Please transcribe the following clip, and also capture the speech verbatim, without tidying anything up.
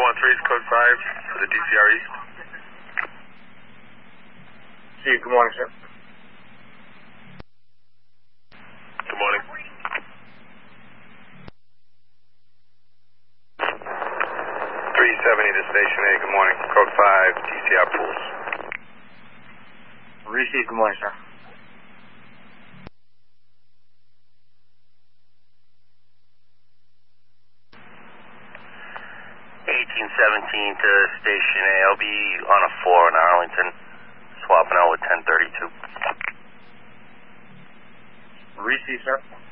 one three is code five for the D C R East. See you. Good morning, sir. Good morning. three seventy to Station A, good morning. Code five, D C R Pools. Receive. Good morning, sir. eighteen seventeen to Station A. I'll be on a four in Arlington, swapping out with ten thirty-two. Receive, sir.